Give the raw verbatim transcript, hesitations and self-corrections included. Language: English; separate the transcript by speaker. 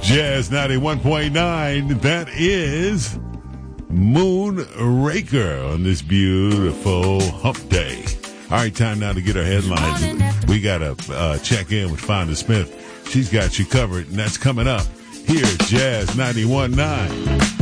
Speaker 1: Jazz ninety-one point nine. That is Moonraker on this beautiful hump day. All right, time now to get our headlines. We got to uh, check in with Fonda Smith. She's got you covered, and that's coming up. Here's Jazz ninety-one point nine.